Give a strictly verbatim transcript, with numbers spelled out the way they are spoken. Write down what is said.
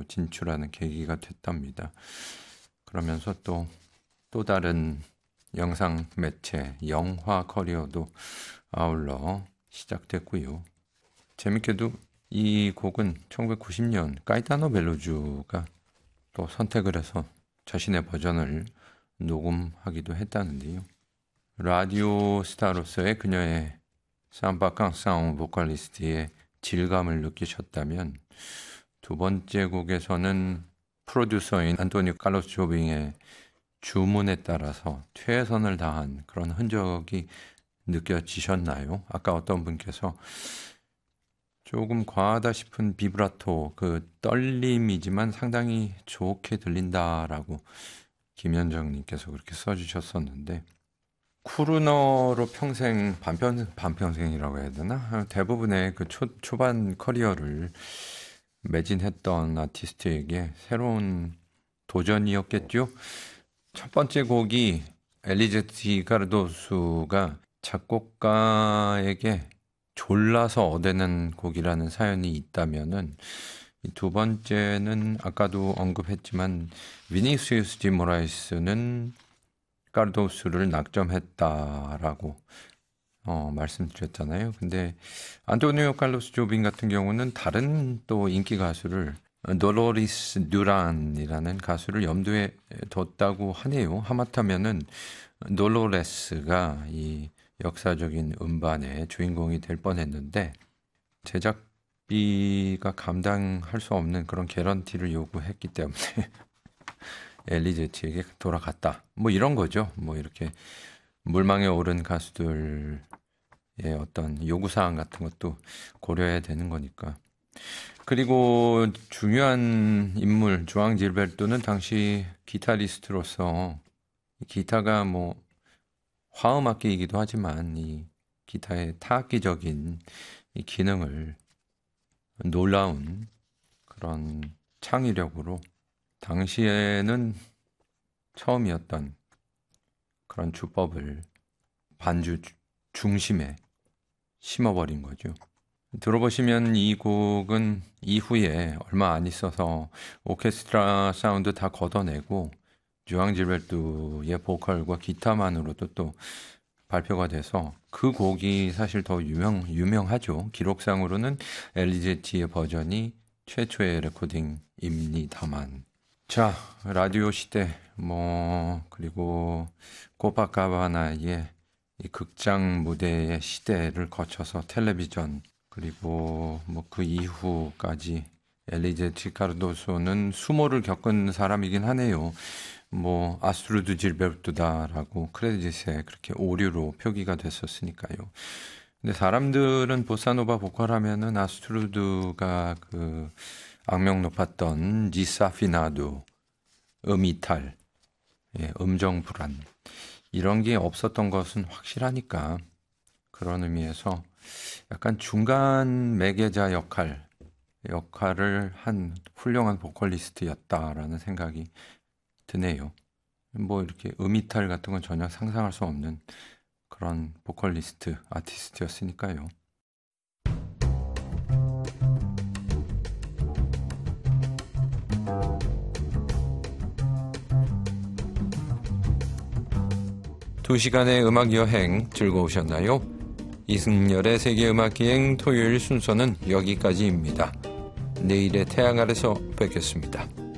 진출하는 계기가 됐답니다. 그러면서 또, 또 다른 영상 매체, 영화 커리어도 아울러 시작됐고요. 재밌게도 이 곡은 천구백구십 년 까이타노 벨로주가 또 선택을 해서 자신의 버전을 녹음하기도 했다는데요. 라디오 스타로서의 그녀의 삼바 깡싸움 보컬리스트의 질감을 느끼셨다면 두 번째 곡에서는 프로듀서인 안토니오 칼로스 조빙의 주문에 따라서 최선을 다한 그런 흔적이 느껴지셨나요? 아까 어떤 분께서 조금 과하다 싶은 비브라토, 그 떨림이지만 상당히 좋게 들린다라고 김현정님께서 그렇게 써주셨었는데, 크루너로 평생, 반평, 반평생이라고 해야 되나? 대부분의 그 초, 초반 커리어를 매진했던 아티스트에게 새로운 도전이었겠죠? 첫 번째 곡이 엘리제티 카르도수가 작곡가에게 졸라서 얻어낸 곡이라는 사연이 있다면은 이 두 번째는 아까도 언급했지만 비니시우스 디 모라이스는 카르도수를 낙점했다라고 어, 말씀드렸잖아요. 근데 안토니오 칼로스 조빈 같은 경우는 다른 또 인기 가수를 돌로리스 듀란이라는 가수를 염두에 뒀다고 하네요. 하마터면은 돌로레스가 이 역사적인 음반의 주인공이 될 뻔했는데 제작비가 감당할 수 없는 그런 개런티를 요구했기 때문에 엘리제티에게 돌아갔다. 뭐 이런 거죠. 뭐 이렇게 물망에 오른 가수들의 어떤 요구사항 같은 것도 고려해야 되는 거니까. 그리고 중요한 인물 주앙 질베르토는 당시 기타리스트로서 기타가 뭐 화음악기이기도 하지만 이 기타의 타악기적인 이 기능을 놀라운 그런 창의력으로 당시에는 처음이었던 그런 주법을 반주 중심에 심어버린 거죠. 들어보시면 이 곡은 이후에 얼마 안 있어서 오케스트라 사운드 다 걷어내고 주앙 질베르토의 보컬과 기타만으로도 또 발표가 돼서 그 곡이 사실 더 유명, 유명하죠. 기록상으로는 엘리제티의 버전이 최초의 레코딩입니다만. 자, 라디오 시대, 뭐, 그리고 코파카바나의 이 극장 무대의 시대를 거쳐서 텔레비전, 그리고 뭐 그 이후까지 엘리제티 카르도소는 수모를 겪은 사람이긴 하네요. 뭐 아스트루드 질베르토다라고 크레딧에 그렇게 오류로 표기가 됐었으니까요. 근데 사람들은 보사노바 보컬하면은 아스트루드가 그 악명 높았던 디사피나도, 음이탈, 예, 음정 불안 이런 게 없었던 것은 확실하니까 그런 의미에서 약간 중간 매개자 역할 역할을 한 훌륭한 보컬리스트였다라는 생각이 드네요. 뭐 이렇게 음이탈 같은 건 전혀 상상할 수 없는 그런 보컬리스트, 아티스트였으니까요. 두 시간의 음악 여행 즐거우셨나요? 이승열의 세계음악기행 토요일 순서는 여기까지입니다. 내일의 태양 아래서 뵙겠습니다.